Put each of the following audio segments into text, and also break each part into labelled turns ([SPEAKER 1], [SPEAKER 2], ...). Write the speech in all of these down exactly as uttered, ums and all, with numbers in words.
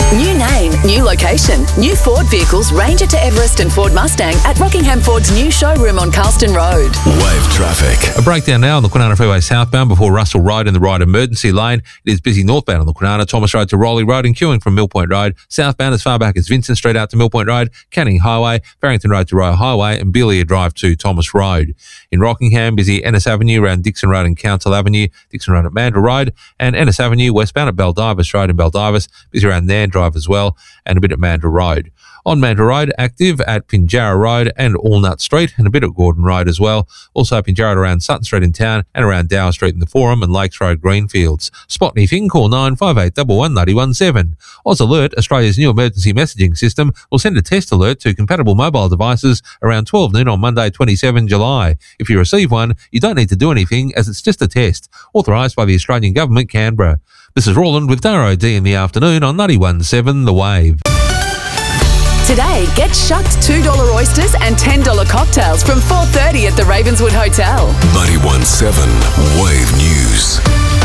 [SPEAKER 1] New name, new location. New Ford vehicles, Ranger to Everest and Ford Mustang at Rockingham Ford's new showroom on Carlston Road.
[SPEAKER 2] Wave traffic.
[SPEAKER 3] A breakdown now on the Kwinana Freeway southbound before Russell Road in the right emergency lane. It is busy northbound on the Kwinana, Thomas Road to Rowley Road and queuing from Mill Point Road. Southbound as far back as Vincent Street out to Mill Point Road, Canning Highway, Barrington Road to Royal Highway and Beeliar Drive to Thomas Road. In Rockingham, busy Ennis Avenue around Dixon Road and Council Avenue, Dixon Road at Mandurah Road and Ennis Avenue westbound at Baldivis Road and Baldivis, busy around Nan Drive as well and a bit at Mandurah Road. On Mandurah Road, active at Pinjarra Road and Allnut Street and a bit at Gordon Road as well. Also Pinjarra around Sutton Street in town and around Dower Street in the Forum and Lakes Road Greenfields. Spot anything, call nine five eight one one nine one seven. Oz Alert, Australia's new emergency messaging system, will send a test alert to compatible mobile devices around twelve noon on Monday, the twenty-seventh of July. If you receive one, you don't need to do anything as it's just a test. Authorised by the Australian Government, Canberra. This is Roland with Dara O'D in the afternoon on ninety-one point seven The Wave.
[SPEAKER 1] Today, get shucked two dollar oysters and ten dollar cocktails from four thirty at the Ravenswood Hotel.
[SPEAKER 2] ninety-one point seven Wave News.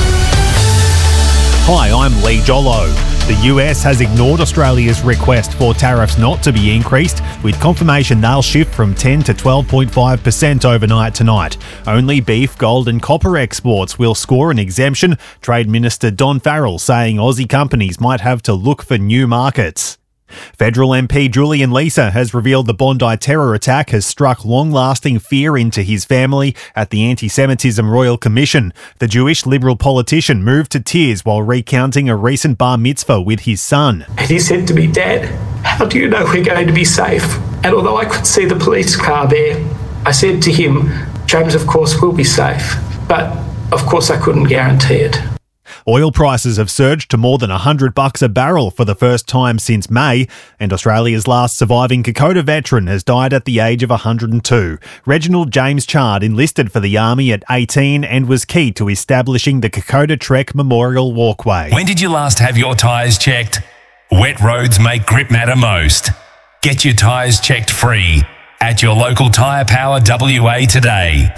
[SPEAKER 4] Hi, I'm Lee Jollo. The U S has ignored Australia's request for tariffs not to be increased, with confirmation they'll shift from ten to twelve point five percent overnight tonight. Only beef, gold and copper exports will score an exemption, Trade Minister Don Farrell saying Aussie companies might have to look for new markets. Federal M P Julian Leeser has revealed the Bondi terror attack has struck long-lasting fear into his family at the Anti-Semitism Royal Commission. The Jewish Liberal politician moved to tears while recounting a recent bar mitzvah with his son.
[SPEAKER 5] And he said to me, "Dad, how do you know we're going to be safe?" And although I could see the police car there, I said to him, "James, of course we'll be safe." But of course I couldn't guarantee it.
[SPEAKER 4] Oil prices have surged to more than one hundred bucks a barrel for the first time since May, and Australia's last surviving Kokoda veteran has died at the age of one hundred two. Reginald James Chard enlisted for the Army at eighteen and was key to establishing the Kokoda Trek Memorial Walkway.
[SPEAKER 6] When did you last have your tyres checked? Wet roads make grip matter most. Get your tyres checked free at your local Tyre Power W A today.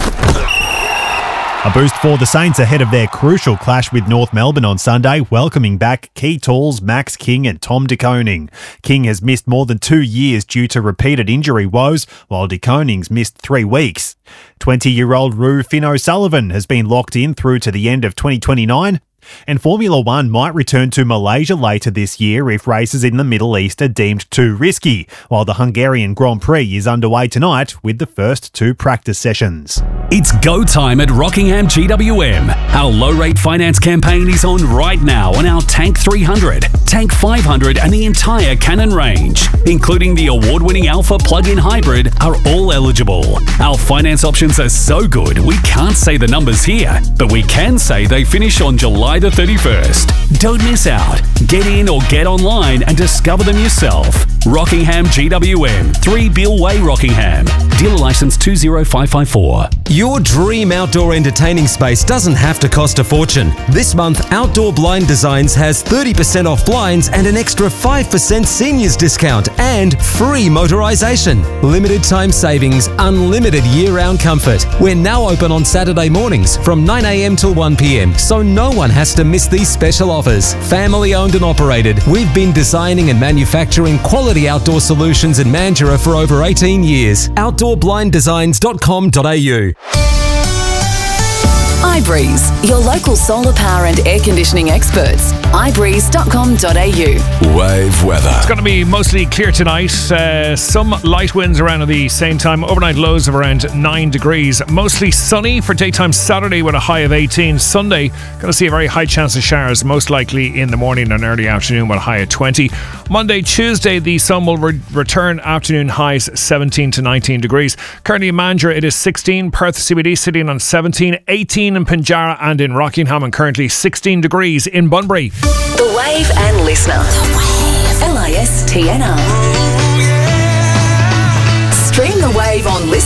[SPEAKER 4] A boost for the Saints ahead of their crucial clash with North Melbourne on Sunday, welcoming back key tools Max King and Tom De Koning. King has missed more than two years due to repeated injury woes, while De Koning's missed three weeks. twenty-year-old Rue Finn O'Sullivan has been locked in through to the end of twenty twenty-nine. And Formula One might return to Malaysia later this year if races in the Middle East are deemed too risky, while the Hungarian Grand Prix is underway tonight with the first two practice sessions.
[SPEAKER 7] It's go time at Rockingham G W M. Our low-rate finance campaign is on right now on our Tank three hundred, Tank five hundred and the entire Cannon range, including the award-winning Alpha plug-in hybrid, are all eligible. Our finance options are so good we can't say the numbers here, but we can say they finish on July the thirty-first. Don't miss out. Get in or get online and discover them yourself. Rockingham G W M, three Beale Way, Rockingham. Dealer licence two zero five five four.
[SPEAKER 8] Your dream outdoor entertaining space doesn't have to cost a fortune. This month, Outdoor Blind Designs has thirty percent off blinds and an extra five percent seniors discount and free motorisation. Limited time savings, unlimited year-round comfort. We're now open on Saturday mornings from nine a m till one p m, so no one has to miss these special offers. Family owned and operated, we've been designing and manufacturing quality outdoor solutions in Mandurah for over eighteen years. outdoor blind designs dot com dot a u.
[SPEAKER 1] iBreeze, your local solar power and air conditioning experts. i breeze dot com dot a u.
[SPEAKER 2] Wave weather.
[SPEAKER 9] It's going to be mostly clear tonight. Uh, some light winds around at the same time. Overnight lows of around nine degrees. Mostly sunny for daytime Saturday with a high of eighteen. Sunday, going to see a very high chance of showers, most likely in the morning and early afternoon with a high of twenty. Monday, Tuesday, the sun will re- return. Afternoon highs seventeen to nineteen degrees. Currently in Mandurah, it is sixteen. Perth C B D sitting on seventeen. eighteen in Pinjarra and in Rockingham, and currently sixteen degrees in Bunbury.
[SPEAKER 1] The Wave and Listener. The Wave. L I S T N R. Stream The Wave on Listen.